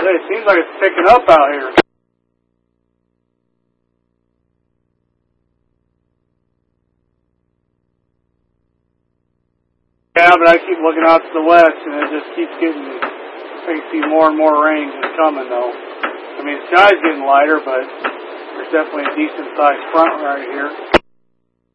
It seems like it's picking up out here. Yeah, but I keep looking out to the west, and it just keeps getting, I can see more and more rain just coming, though. I mean, the sky's getting lighter, but there's definitely a decent-sized front right here.